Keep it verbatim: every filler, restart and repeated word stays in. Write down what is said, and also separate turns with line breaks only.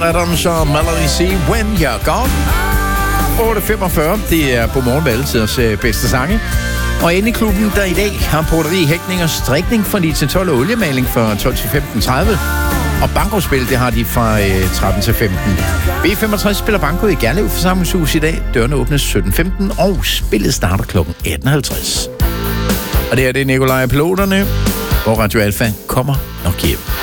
Adams og Melody C. When You're Gone. otte femogfyrre, det er på morgen med altiders øh, bedste sange. Og inde i klubben, der i dag har porteri, hækning og strikning fra ni til tolv og oliemaling fra tolv til femten tredive. Og bankospil, det har de fra øh, tretten til femten. B femogtres spiller banko i Gerlev Forsamlingshus i dag. Dørene åbnes sytten femten, og spillet starter klokken atten halvtreds. Og det er det Nikolaj Piloterne, hvor Radio Alfa kommer nok hjem.